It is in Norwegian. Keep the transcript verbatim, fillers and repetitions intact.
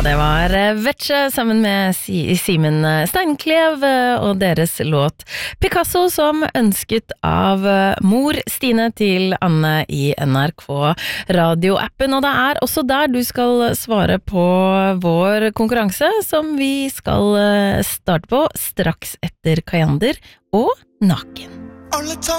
det var Vetche sammen med Simen Steinklev og deres låt Picasso som ønsket av mor Stine til Anne i N R K radioappen. Og det er også der du skal svare på vår konkurranse som vi skal starte på straks etter Kajander og Naken.